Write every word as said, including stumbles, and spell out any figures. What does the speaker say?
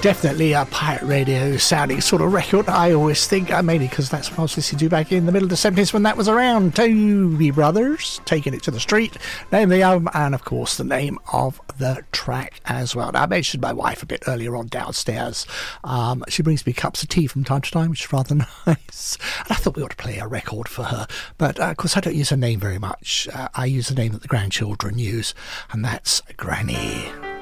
Definitely a pirate radio sounding sort of record, I always think, uh, mainly because that's what I was listening to back in the middle of the seventies when that was around. Toby Brothers, Taking It to the Street, name of the album, and of course the name of the track as well. Now, I mentioned my wife a bit earlier on downstairs. Um, she brings me cups of tea from time to time, which is rather nice. And I thought we ought to play a record for her. But uh, of course, I don't use her name very much. Uh, I use the name that the grandchildren use, and that's Granny.